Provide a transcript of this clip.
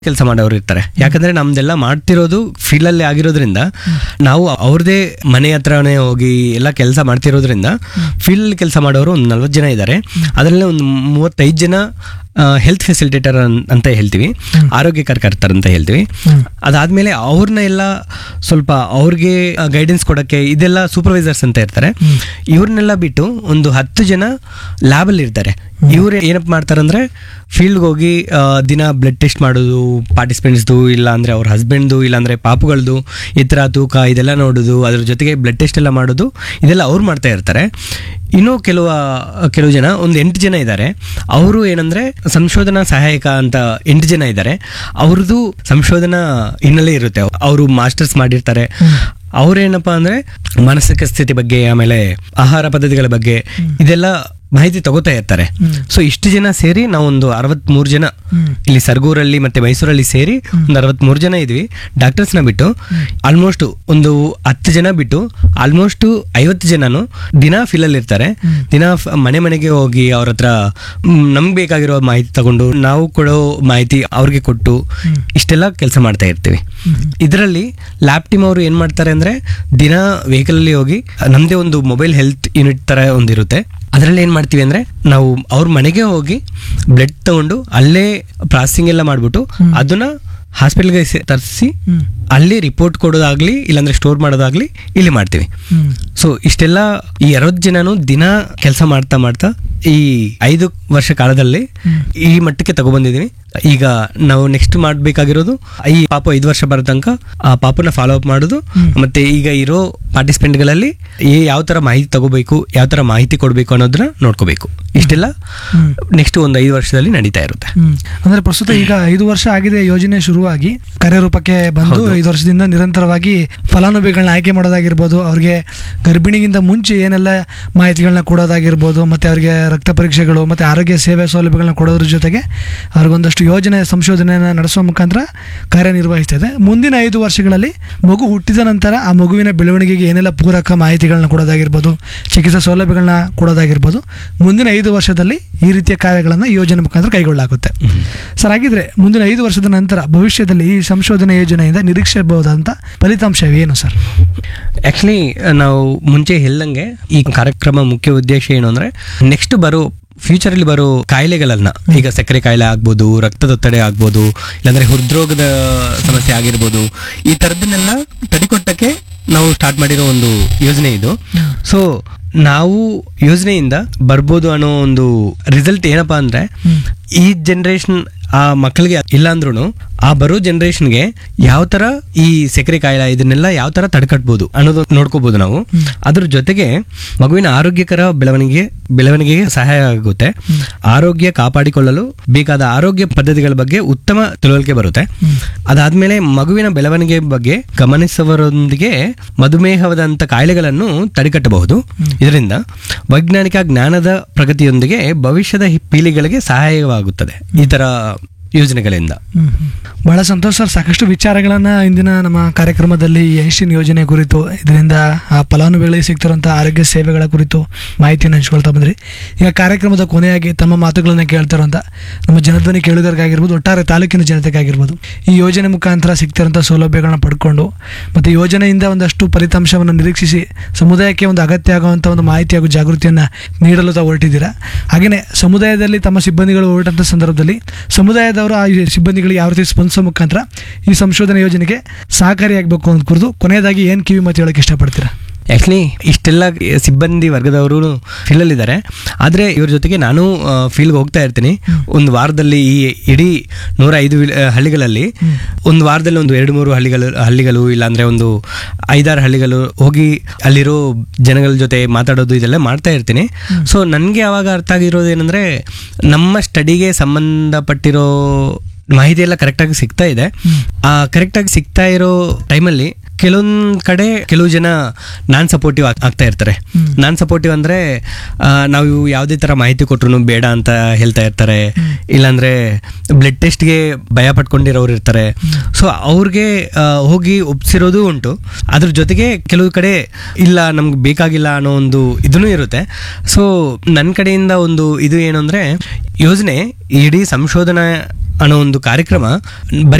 ಕೆಲಸ ಮಾಡೋರು ಇರ್ತಾರೆ. ಯಾಕಂದ್ರೆ ನಮ್ದೆಲ್ಲ ಮಾಡ್ತಿರೋದು ಫೀಲ್ಡ್ ಅಲ್ಲಿ ಆಗಿರೋದ್ರಿಂದ ನಾವು ಅವ್ರದೇ ಮನೆ ಹತ್ರನೇ ಹೋಗಿ ಎಲ್ಲ ಕೆಲಸ ಮಾಡ್ತಿರೋದ್ರಿಂದ ಫೀಲ್ಡ್ ಕೆಲಸ ಮಾಡೋರು ಒಂದು 40 ಜನ ಇದ್ದಾರೆ. ಅದರಲ್ಲಿ ಒಂದು 35 ಜನ ಹೆಲ್ತ್ ಫೆಸಿಲಿಟೇಟರ್ ಅಂತ ಹೇಳ್ತೀವಿ, ಆರೋಗ್ಯ ಕಾರ್ಯಕರ್ತರು ಅಂತ ಹೇಳ್ತೀವಿ. ಅದಾದ್ಮೇಲೆ ಅವ್ರನ್ನ ಎಲ್ಲ ಸ್ವಲ್ಪ ಅವ್ರಿಗೆ ಗೈಡೆನ್ಸ್ ಕೊಡೋಕ್ಕೆ ಇದೆಲ್ಲ ಸೂಪರ್ವೈಸರ್ಸ್ ಅಂತ ಇರ್ತಾರೆ. ಇವ್ರನ್ನೆಲ್ಲ ಬಿಟ್ಟು ಒಂದು 10 ಜನ ಲ್ಯಾಬಲ್ಲಿ ಇರ್ತಾರೆ. ಇವ್ರು ಏನಪ್ಪ ಮಾಡ್ತಾರಂದ್ರೆ ಫೀಲ್ಡ್ಗೆ ಹೋಗಿ ದಿನ ಬ್ಲಡ್ ಟೆಸ್ಟ್ ಮಾಡೋದು ಪಾರ್ಟಿಸಿಪೆಂಟ್ಸ್ದು, ಇಲ್ಲ ಅಂದರೆ ಅವ್ರ ಹಸ್ಬೆಂಡ್ದು, ಇಲ್ಲಾಂದರೆ ಪಾಪುಗಳದು ಎತ್ತರ ತೂಕ ಇದೆಲ್ಲ ನೋಡೋದು, ಅದ್ರ ಜೊತೆಗೆ ಬ್ಲಡ್ ಟೆಸ್ಟ್ ಎಲ್ಲ ಮಾಡೋದು, ಇದೆಲ್ಲ ಅವ್ರು ಮಾಡ್ತಾ ಇರ್ತಾರೆ. ಇನ್ನೂ ಕೆಲವು ಜನ ಒಂದು 8 ಜನ ಇದ್ದಾರೆ. ಅವರು ಏನಂದರೆ ಸಂಶೋಧನಾ ಸಹಾಯಕ ಅಂತ 8 ಜನ ಇದ್ದಾರೆ. ಅವ್ರದ್ದು ಸಂಶೋಧನಾ ಹಿನ್ನೆಲೆ ಇರುತ್ತೆ, ಅವರು ಮಾಸ್ಟರ್ಸ್ ಮಾಡಿರ್ತಾರೆ. ಅವ್ರೇನಪ್ಪ ಅಂದರೆ ಮಾನಸಿಕ ಸ್ಥಿತಿ ಬಗ್ಗೆ, ಆಮೇಲೆ ಆಹಾರ ಪದ್ಧತಿಗಳ ಬಗ್ಗೆ ಇದೆಲ್ಲ ಮಾಹಿತಿ ತಗೋತಾ ಇರ್ತಾರೆ. ಸೊ ಇಷ್ಟು ಜನ ಸೇರಿ ನಾವೊಂದು 63 ಜನ ಇಲ್ಲಿ ಸರ್ಗೂರಲ್ಲಿ ಮತ್ತೆ ಮೈಸೂರಲ್ಲಿ ಸೇರಿ ಒಂದು 63 ಜನ ಇದ್ವಿ. ಡಾಕ್ಟರ್ಸ್ನ ಬಿಟ್ಟು ಆಲ್ಮೋಸ್ಟ್ ಒಂದು 10 ಜನ ಬಿಟ್ಟು ಆಲ್ಮೋಸ್ಟ್ 50 ಜನನು ದಿನ ಫೀಲಲ್ಲಿ ಇರ್ತಾರೆ. ದಿನ ಮನೆಗೆ ಹೋಗಿ ಅವ್ರ ಹತ್ರ ನಮ್ಗೆ ಬೇಕಾಗಿರೋ ಮಾಹಿತಿ ತಗೊಂಡು ನಾವು ಕೊಡೋ ಮಾಹಿತಿ ಅವ್ರಿಗೆ ಕೊಟ್ಟು ಇಷ್ಟೆಲ್ಲ ಕೆಲಸ ಮಾಡ್ತಾ ಇರ್ತೀವಿ. ಇದರಲ್ಲಿ ಲ್ಯಾಬ್ ಟೀಮ್ ಅವರು ಏನ್ ಮಾಡ್ತಾರೆ ಅಂದ್ರೆ ದಿನ ವೆಹಿಕಲ್ ಅಲ್ಲಿ ಹೋಗಿ ನಮ್ದೇ ಒಂದು ಮೊಬೈಲ್ ಹೆಲ್ತ್ ಯೂನಿಟ್ ತರ ಒಂದಿರುತ್ತೆ. ಅದರಲ್ಲಿ ಏನು ಮಾಡ್ತೀವಿ ಅಂದರೆ ನಾವು ಅವ್ರ ಮನೆಗೆ ಹೋಗಿ ಬ್ಲಡ್ ತಗೊಂಡು ಅಲ್ಲೇ ಪ್ರಾಸೆಸಿಂಗ್ ಎಲ್ಲ ಮಾಡಿಬಿಟ್ಟು ಅದನ್ನ ಹಾಸ್ಪಿಟಲ್ಗೆ ತರಿಸಿ ಅಲ್ಲಿ ರಿಪೋರ್ಟ್ ಕೊಡೋದಾಗ್ಲಿ ಇಲ್ಲಾಂದ್ರೆ ಸ್ಟೋರ್ ಮಾಡೋದಾಗ್ಲಿ ಇಲ್ಲಿ ಮಾಡ್ತೀವಿ. ಸೊ ಇಷ್ಟೆಲ್ಲ ಈ 60 ಜನನು ದಿನ ಕೆಲಸ ಮಾಡ್ತಾ ಈ 5 ವರ್ಷ ಕಾಲದಲ್ಲಿ ಈ ಮಟ್ಟಕ್ಕೆ ತಗೊಬಂದಿದೀವಿ. ಈಗ ನಾವು ನೆಕ್ಸ್ಟ್ ಮಾಡಬೇಕಾಗಿರೋದು ಈ ಪಾಪು 5 ವರ್ಷ ಬರೋ ತನಕ ಆ ಪಾಪನ ಫಾಲೋ ಅಪ್ ಮಾಡೋದು, ಮತ್ತೆ ಈಗ ಇರೋ ಪಾರ್ಟಿಸಿಪೆಂಟ್ಗಳಲ್ಲಿ ಯಾವ ತರ ಮಾಹಿತಿ ತಗೋಬೇಕು, ಯಾವ ತರ ಮಾಹಿತಿ ಕೊಡಬೇಕು ಅನ್ನೋದನ್ನ ನೋಡ್ಕೋಬೇಕು. ಇಷ್ಟೆಲ್ಲ ನೆಕ್ಸ್ಟ್ ಒಂದು 5 ವರ್ಷದಲ್ಲಿ ನಡೀತಾ ಇರುತ್ತೆ. ಅಂದ್ರೆ ಪ್ರಸ್ತುತ ಈಗ 5 ವರ್ಷ ಆಗಿದೆ ಯೋಜನೆ ಶುರುವಾಗಿ ಕಾರ್ಯರೂಪಕ್ಕೆ ಬಂದು 5 ವರ್ಷದಿಂದ ನಿರಂತರವಾಗಿ ಫಲಾನುಭವಿಗಳನ್ನ ಆಯ್ಕೆ ಮಾಡೋದಾಗಿರ್ಬೋದು, ಅವ್ರಿಗೆ ಗರ್ಭಿಣಿಗಿಂತ ಮುಂಚೆ ಏನೆಲ್ಲ ಮಾಹಿತಿಗಳನ್ನ ಕೊಡೋದಾಗಿರ್ಬೋದು, ಮತ್ತೆ ಅವ್ರಿಗೆ ರಕ್ತ ಪರೀಕ್ಷೆಗಳು ಮತ್ತೆ ಆರೋಗ್ಯ ಸೇವೆ ಸೌಲಭ್ಯಗಳನ್ನ ಕೊಡೋದ್ರ ಜೊತೆಗೆ ಅವ್ರಿಗೊಂದಷ್ಟು ಯೋಜನೆ ಸಂಶೋಧನೆಯನ್ನು ನಡೆಸುವ ಮುಖಾಂತರ ಕಾರ್ಯನಿರ್ವಹಿಸ್ತಿದೆ. ಮುಂದಿನ 5 ವರ್ಷಗಳಲ್ಲಿ ಮಗು ಹುಟ್ಟಿದ ನಂತರ ಆ ಮಗುವಿನ ಬೆಳವಣಿಗೆಗೆ ಏನೆಲ್ಲ ಪೂರಕ ಮಾಹಿತಿಗಳನ್ನ ಕೊಡೋದಾಗಿರ್ಬೋದು, ಚಿಕಿತ್ಸಾ ಸೌಲಭ್ಯಗಳನ್ನ ಕೊಡೋದಾಗಿರ್ಬೋದು, ಮುಂದಿನ 5 ವರ್ಷದಲ್ಲಿ ಈ ರೀತಿಯ ಕಾರ್ಯಗಳನ್ನು ಯೋಜನೆ ಮುಖಾಂತರ ಕೈಗೊಳ್ಳಲಾಗುತ್ತೆ. ಸರ್, ಹಾಗಿದ್ರೆ ಮುಂದಿನ 5 ವರ್ಷದ ನಂತರ ಭವಿಷ್ಯದಲ್ಲಿ ಈ ಸಂಶೋಧನೆ ಯೋಜನೆಯಿಂದ ನಿರೀಕ್ಷಿಸಬಹುದಂತ ಫಲಿತಾಂಶ ಏನು ಸರ್? ಆಕ್ಚುಲಿ ನಾವು ಮುಂಚೆ ಹೇಳ್ದಂಗೆ ಈ ಕಾರ್ಯಕ್ರಮ ಮುಖ್ಯ ಉದ್ದೇಶ ಏನು ಅಂದ್ರೆ ನೆಕ್ಸ್ಟ್ ಬರೋ ಫ್ಯೂಚರಲ್ಲಿ ಬರೋ ಕಾಯಿಲೆಗಳನ್ನ, ಈಗ ಸಕ್ಕರೆ ಕಾಯಿಲೆ ಆಗ್ಬೋದು, ರಕ್ತದೊತ್ತಡ ಆಗ್ಬೋದು, ಇಲ್ಲಾಂದ್ರೆ ಹೃದ್ರೋಗದ ಸಮಸ್ಯೆ ಆಗಿರ್ಬೋದು, ಈ ಥರದನ್ನೆಲ್ಲ ತಡೆಕೊಟ್ಟಕ್ಕೆ ನಾವು ಸ್ಟಾರ್ಟ್ ಮಾಡಿರೋ ಒಂದು ಯೋಜನೆ ಇದು. ಸೊ ನಾವು ಯೋಜನೆಯಿಂದ ಬರ್ಬೋದು ಅನ್ನೋ ಒಂದು ರಿಸಲ್ಟ್ ಏನಪ್ಪಾ ಅಂದ್ರೆ ಈ ಜನರೇಷನ್ ಆ ಮಕ್ಕಳಿಗೆ ಇಲ್ಲ ಅಂದ್ರೂ ಆ ಬರೋ ಜನರೇಷನ್ಗೆ ಯಾವ ತರ ಈ ಸಕ್ಕರೆ ಕಾಯಿಲೆ ಇದನ್ನೆಲ್ಲ ಯಾವ ತರ ತಡೆಗಟ್ಟಬಹುದು ಅನ್ನೋದು ನೋಡ್ಕೋಬಹುದು ನಾವು. ಅದ್ರ ಜೊತೆಗೆ ಮಗುವಿನ ಆರೋಗ್ಯಕರ ಬೆಳವಣಿಗೆಗೆ ಸಹಾಯ ಆಗುತ್ತೆ. ಆರೋಗ್ಯ ಕಾಪಾಡಿಕೊಳ್ಳಲು ಬೇಕಾದ ಆರೋಗ್ಯ ಪದ್ಧತಿಗಳ ಬಗ್ಗೆ ಉತ್ತಮ ತಿಳುವಳಿಕೆ ಬರುತ್ತೆ. ಅದಾದ್ಮೇಲೆ ಮಗುವಿನ ಬೆಳವಣಿಗೆ ಬಗ್ಗೆ ಗಮನಿಸುವವರೊಂದಿಗೆ ಮಧುಮೇಹವಾದಂಥ ಕಾಯಿಲೆಗಳನ್ನು ತಡೆಗಟ್ಟಬಹುದು. ಇದರಿಂದ ವೈಜ್ಞಾನಿಕ ಜ್ಞಾನದ ಪ್ರಗತಿಯೊಂದಿಗೆ ಭವಿಷ್ಯದ ಪೀಳಿಗೆಗಳಿಗೆ ಸಹಾಯವಾಗುತ್ತದೆ ಈ ತರ ಯೋಜನೆಗಳಿಂದ. ಬಹಳ ಸಂತೋಷ ಸರ್. ಸಾಕಷ್ಟು ವಿಚಾರಗಳನ್ನ ಇಂದಿನ ನಮ್ಮ ಕಾರ್ಯಕ್ರಮದಲ್ಲಿ ಐನ್ಸ್ಟೀನ್ ಯೋಜನೆ ಕುರಿತು, ಇದರಿಂದ ಆ ಫಲಾನುಭವಿಗಳಿಗೆ ಸಿಗ್ತಿರುವಂಥ ಆರೋಗ್ಯ ಸೇವೆಗಳ ಕುರಿತು ಮಾಹಿತಿಯನ್ನು ಹಂಚ್ಕೊಳ್ತಾ ಬಂದ್ರಿ. ಈಗ ಕಾರ್ಯಕ್ರಮದ ಕೊನೆಯಾಗಿ ತಮ್ಮ ಮಾತುಗಳನ್ನ ಕೇಳ್ತಿರುವಂಥ ನಮ್ಮ ಜನಧ್ವನಿ ಕೇಳುಗರಿಗಾಗಿರ್ಬೋದು, ಒಟ್ಟಾರೆ ತಾಲೂಕಿನ ಜನತೆಗಾಗಿರ್ಬೋದು, ಈ ಯೋಜನೆ ಮುಖಾಂತರ ಸಿಗ್ತಿರೋಂಥ ಸೌಲಭ್ಯಗಳನ್ನ ಪಡ್ಕೊಂಡು ಮತ್ತು ಯೋಜನೆಯಿಂದ ಒಂದಷ್ಟು ಫಲಿತಾಂಶವನ್ನು ನಿರೀಕ್ಷಿಸಿ ಸಮುದಾಯಕ್ಕೆ ಒಂದು ಅಗತ್ಯ ಆಗುವಂಥ ಒಂದು ಮಾಹಿತಿ ಹಾಗೂ ಜಾಗೃತಿಯನ್ನು ನೀಡಲು ತಾವು ಹೊರಟಿದ್ದೀರಾ. ಹಾಗೆಯೇ ಸಮುದಾಯದಲ್ಲಿ ತಮ್ಮ ಸಿಬ್ಬಂದಿಗಳು ಹೊರಟಂಥ ಸಂದರ್ಭದಲ್ಲಿ ಸಮುದಾಯದವರು ಆ ಸಿಬ್ಬಂದಿಗಳಿಗೆ ಯಾವ ರೀತಿ ಸ್ಪಂದಿಸೋ ಮುಖಾಂತರ ಈ ಸಂಶೋಧನೆ ಯೋಜನೆಗೆ ಸಹಕಾರಿಯಾಗಬೇಕು ಅಂತ ಕುರಿತು ಕೊನೆಯದಾಗಿ ಏನು ಕಿವಿ ಮಾತು ಹೇಳೋಕ್ಕೆ ಇಷ್ಟಪಡ್ತೀರಾ? ಆ್ಯಕ್ಚುಲಿ ಇಷ್ಟೆಲ್ಲ ಸಿಬ್ಬಂದಿ ವರ್ಗದವರು ಫೀಲ್ಡಲ್ಲಿದ್ದಾರೆ. ಆದರೆ ಇವ್ರ ಜೊತೆಗೆ ನಾನು ಫೀಲ್ಡ್ಗೆ ಹೋಗ್ತಾ ಇರ್ತೀನಿ. ಒಂದು ವಾರದಲ್ಲಿ ಈ ಇಡೀ 105 ಹಳ್ಳಿಗಳಲ್ಲಿ ಒಂದು ವಾರದಲ್ಲಿ ಒಂದು 2-3 ಹಳ್ಳಿಗಳು ಇಲ್ಲಾಂದರೆ ಒಂದು 5-6 ಹಳ್ಳಿಗಳು ಹೋಗಿ ಅಲ್ಲಿರೋ ಜನಗಳ ಜೊತೆ ಮಾತಾಡೋದು ಇದೆಲ್ಲ ಮಾಡ್ತಾ ಇರ್ತೀನಿ. ಸೊ ನನಗೆ ಆವಾಗ ಅರ್ಥ ಆಗಿರೋದು ಏನಂದರೆ ನಮ್ಮ ಸ್ಟಡಿಗೆ ಸಂಬಂಧಪಟ್ಟಿರೋ ಮಾಹಿತಿ ಎಲ್ಲ ಕರೆಕ್ಟಾಗಿ ಸಿಗ್ತಾ ಇದೆ. ಆ ಕರೆಕ್ಟಾಗಿ ಸಿಗ್ತಾ ಇರೋ ಟೈಮಲ್ಲಿ ಕೆಲವೊಂದು ಕಡೆ ಕೆಲವು ಜನ ನಾನ್ ಸಪೋರ್ಟಿವ್ ಆಗ್ತಾ ಇರ್ತಾರೆ. ನಾನ್ ಸಪೋರ್ಟಿವ್ ಅಂದರೆ ನಾವು ಯಾವುದೇ ಥರ ಮಾಹಿತಿ ಕೊಟ್ರು ಬೇಡ ಅಂತ ಹೇಳ್ತಾ ಇರ್ತಾರೆ, ಇಲ್ಲಾಂದರೆ ಬ್ಲಡ್ ಟೆಸ್ಟ್ಗೆ ಭಯ ಪಟ್ಕೊಂಡಿರೋರು ಇರ್ತಾರೆ. ಸೊ ಅವ್ರಿಗೆ ಹೋಗಿ ಒಪ್ಸಿರೋದು ಉಂಟು. ಅದ್ರ ಜೊತೆಗೆ ಕೆಲವು ಕಡೆ ಇಲ್ಲ ನಮ್ಗೆ ಬೇಕಾಗಿಲ್ಲ ಅನ್ನೋ ಒಂದು ಇದೂ ಇರುತ್ತೆ. ಸೊ ನನ್ನ ಕಡೆಯಿಂದ ಒಂದು ಇದು ಏನು ಅಂದರೆ ಯೋಜನೆ ಇಡೀ ಸಂಶೋಧನಾ ಅನ್ನೋ ಒಂದು ಕಾರ್ಯಕ್ರಮ ಬರೀ